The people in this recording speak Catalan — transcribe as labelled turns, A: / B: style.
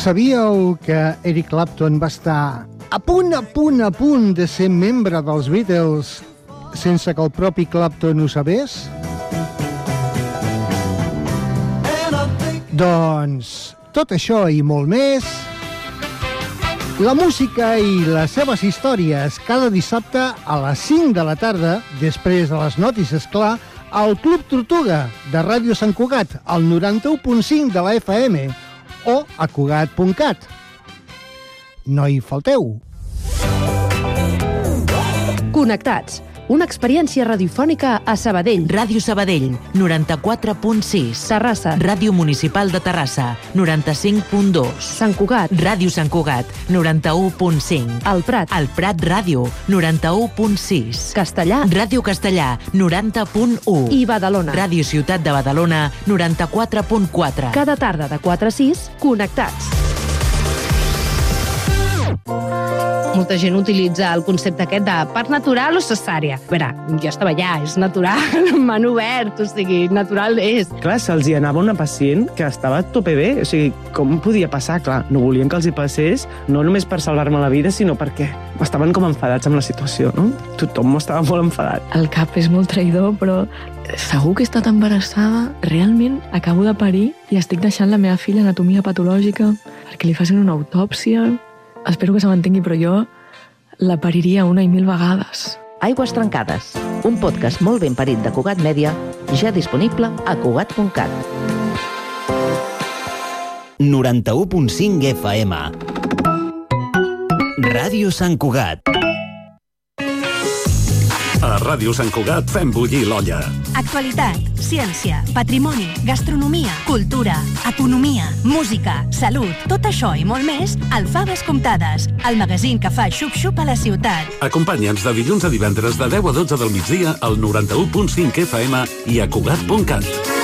A: Sabíeu que Eric Clapton va estar a punt de ser membre dels Beatles sense que el propi Clapton ho sabés? Doncs tot això i molt més, la música i les seves històries cada dissabte a les 5 de la tarda, després de les notícies, clar, al Club Tortuga de Ràdio Sant Cugat, al 91.5 de la FM o a Cugat.cat. No hi falteu.
B: Connectats. Una experiència radiofònica a Sabadell.
C: Ràdio Sabadell, 94.6.
B: Terrassa.
C: Ràdio Municipal de Terrassa, 95.2.
B: Sant Cugat.
C: Ràdio Sant Cugat, 91.5.
B: El Prat.
C: El Prat Ràdio, 91.6.
B: Castellà.
C: Ràdio Castellà, 90.1.
B: I Badalona.
C: Ràdio Ciutat de Badalona, 94.4.
B: Cada tarda de 4 a 6, connectats. Molta gent utilitza el concepte aquest de part natural o cesària. A veure, jo estava allà, és natural, m'han obert, o sigui, natural és.
D: Clar, se'ls hi anava una pacient que estava a tope bé, o sigui, com podia passar? Clar, no volien que els hi passés, no només per salvar-me la vida, sinó perquè estaven com enfadats amb la situació, no? Tothom estava molt enfadat.
E: El cap és molt traïdor, però segur que he estat embarassada. Realment acabo de parir i estic deixant la meva filla anatomia patològica perquè li facin una autòpsia. Espero que se mantengui, però jo la pariria 1 i 1000 vegades.
F: Aigües trencades, un podcast molt ben parit de Cugat Mèdia, ja disponible a Cugat.cat.
G: 91.5 FM. Ràdio Sant Cugat.
H: A Ràdio Sant Cugat fem bullir l'olla.
I: Actualitat, ciència, patrimoni, gastronomia, cultura, economia, música, salut, tot això i molt més al Faves Comptades, el magazín que fa xup-xup a la ciutat.
H: Acompanya'ns de dilluns a divendres de 10 a 12 del migdia al 91.5 FM i a Cugat.cat.